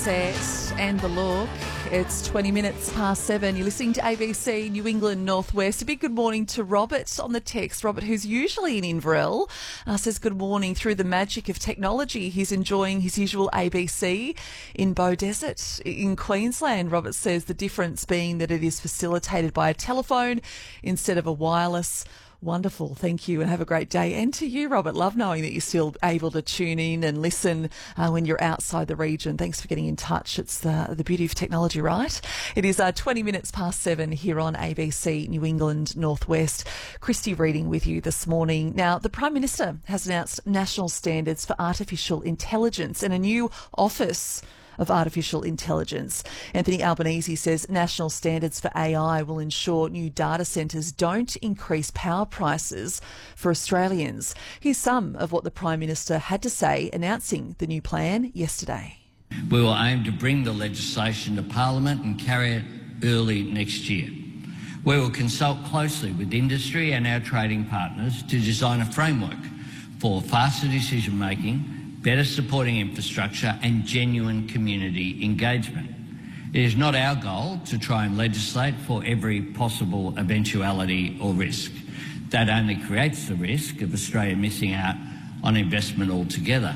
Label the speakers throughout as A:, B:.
A: Set and the look. It's 20 minutes past 7. You're listening to ABC New England Northwest. A big good morning to Robert on the text. Robert, who's usually in Inverell, says good morning. Through the magic of technology, he's enjoying his usual ABC in Beaudesert in Queensland. Robert says the difference being that it is facilitated by a telephone instead of a wireless. Wonderful. Thank you and have a great day. And to you, Robert, love knowing that you're still able to tune in and listen when you're outside the region. Thanks for getting in touch. It's the beauty of technology, right? It is 20 minutes past 7 here on ABC New England Northwest. Christy reading with you this morning. Now, the Prime Minister has announced national standards for artificial intelligence and a new office of artificial intelligence. Anthony Albanese says national standards for AI will ensure new data centres don't increase power prices for Australians. Here's some of what the Prime Minister had to say announcing the new plan yesterday.
B: We will aim to bring the legislation to Parliament and carry it early next year. We will consult closely with industry and our trading partners to design a framework for faster decision making, better supporting infrastructure and genuine community engagement. It is not our goal to try and legislate for every possible eventuality or risk. That only creates the risk of Australia missing out on investment altogether.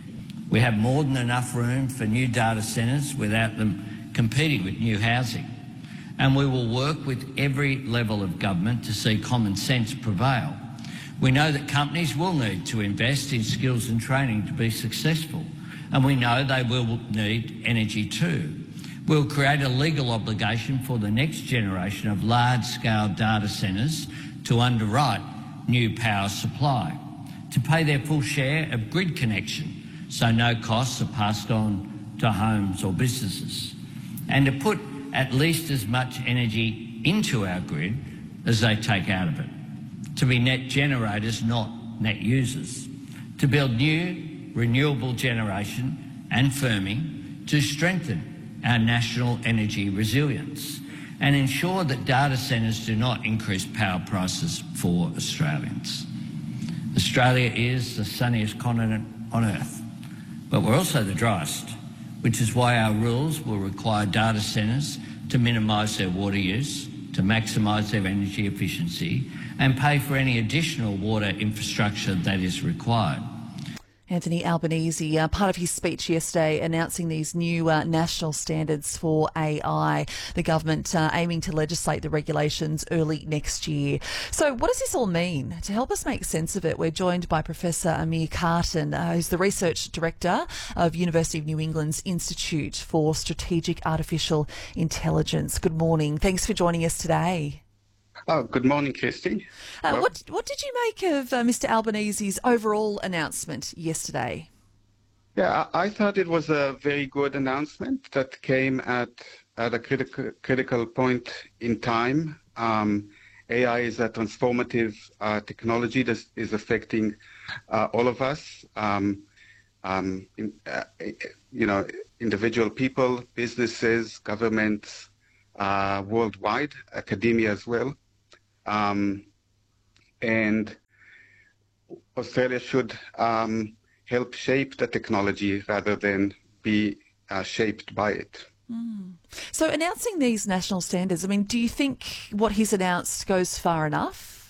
B: We have more than enough room for new data centres without them competing with new housing. And we will work with every level of government to see common sense prevail. We know that companies will need to invest in skills and training to be successful, and we know they will need energy too. We'll create a legal obligation for the next generation of large-scale data centres to underwrite new power supply, to pay their full share of grid connection so no costs are passed on to homes or businesses, and to put at least as much energy into our grid as they take out of it. To be net generators, not net users, to build new renewable generation and firming to strengthen our national energy resilience and ensure that data centres do not increase power prices for Australians. Australia is the sunniest continent on Earth, but we're also the driest, which is why our rules will require data centres to minimise their water use, to maximise their energy efficiency and pay for any additional water infrastructure that is required.
A: Anthony Albanese, part of his speech yesterday announcing these new national standards for AI, the government aiming to legislate the regulations early next year. So what does this all mean? To help us make sense of it, we're joined by Professor Amir Khatun, who's the Research Director of University of New England's Institute for Strategic Artificial Intelligence. Good morning. Thanks for joining us today.
C: Oh, good morning, Kirsty.
A: What did you make of Mr. Albanese's overall announcement yesterday?
C: Yeah, I thought it was a very good announcement that came at a critical point in time. AI is a transformative technology that is affecting all of us. Individual people, businesses, governments, worldwide, academia as well. And Australia should help shape the technology rather than be shaped by it.
A: So announcing these national standards, I mean, do you think what he's announced goes far enough?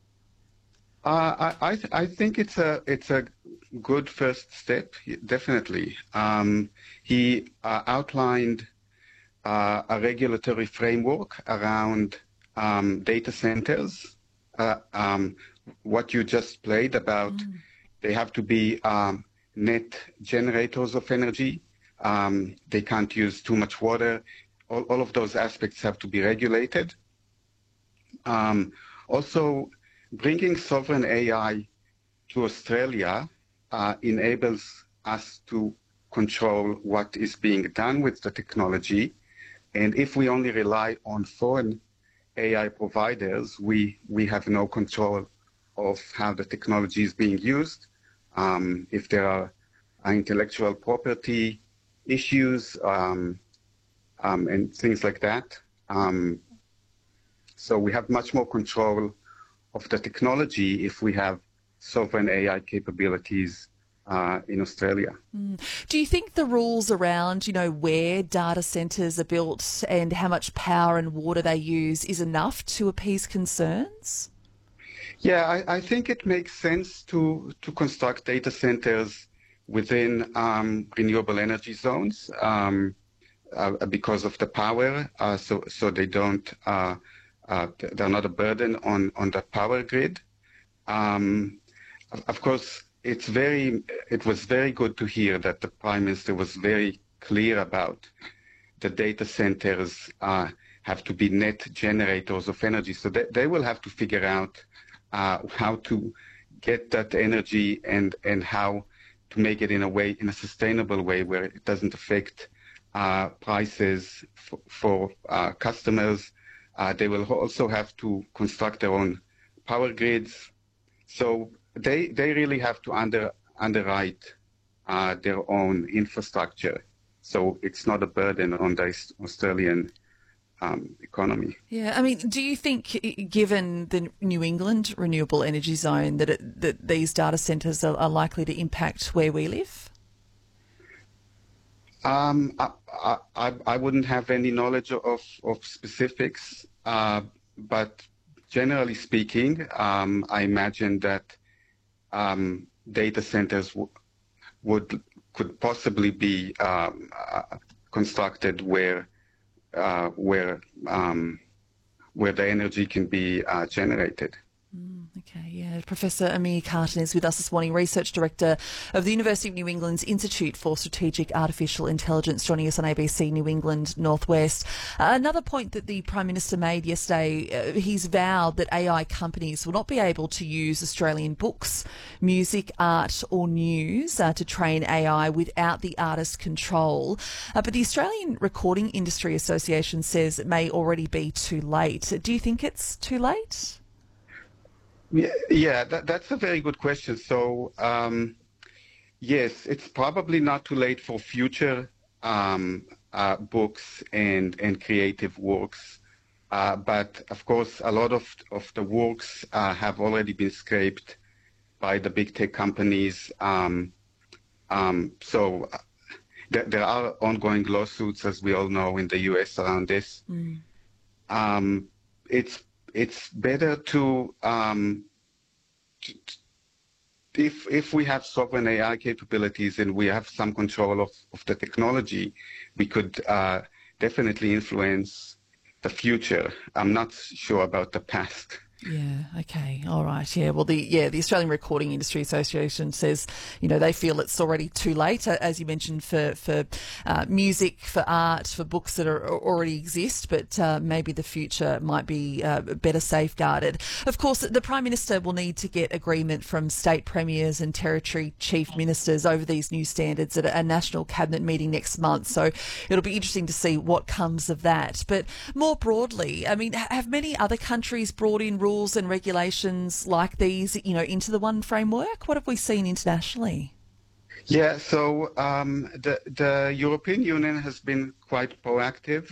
C: I think it's a good first step, definitely. He outlined a regulatory framework around data centers, what you just played about, they have to be net generators of energy. They can't use too much water. All of those aspects have to be regulated. Also, bringing sovereign AI to Australia enables us to control what is being done with the technology. And if we only rely on foreign AI providers, we have no control of how the technology is being used. If there are intellectual property issues and things like that. So we have much more control of the technology if we have sovereign AI capabilities in Australia.
A: Do you think the rules around, where data centres are built and how much power and water they use is enough to appease concerns?
C: Yeah, I think it makes sense to construct data centers within renewable energy zones because of the power, so they don't they're not a burden on the power grid. Of course, it was very good to hear that the Prime Minister was very clear about the data centers have to be net generators of energy. So they will have to figure out how to get that energy and how to make it in a sustainable way where it doesn't affect prices for customers. They will also have to construct their own power grids. So they really have to underwrite their own infrastructure. So it's not a burden on the Australian economy.
A: Yeah, I mean, do you think, given the New England renewable energy zone, that these data centres are likely to impact where we live?
C: I wouldn't have any knowledge of specifics, but generally speaking, I imagine that data centers could possibly be constructed where the energy can be generated.
A: Okay, yeah. Professor Amir Khartoun is with us this morning, Research Director of the University of New England's Institute for Strategic Artificial Intelligence, joining us on ABC New England Northwest. Another point that the Prime Minister made yesterday, he's vowed that AI companies will not be able to use Australian books, music, art or news to train AI without the artist's control. But the Australian Recording Industry Association says it may already be too late. Do you think it's too late?
C: Yeah, that's a very good question. So, yes, it's probably not too late for future books and creative works. But, of course, a lot of the works have already been scraped by the big tech companies. So there are ongoing lawsuits, as we all know, in the US around this. It's better to if we have sovereign AI capabilities and we have some control of the technology, we could definitely influence the future. I'm not sure about the past.
A: Yeah, okay, all right, yeah. Well, the Australian Recording Industry Association says, they feel it's already too late, as you mentioned, for music, for art, for books that already exist, but maybe the future might be better safeguarded. Of course, the Prime Minister will need to get agreement from state premiers and territory chief ministers over these new standards at a national cabinet meeting next month, so it'll be interesting to see what comes of that. But more broadly, I mean, have many other countries brought in rules and regulations like these, into the one framework? What have we seen internationally?
C: Yeah, so the European Union has been quite proactive.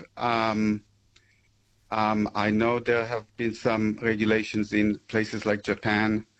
C: I know there have been some regulations in places like Japan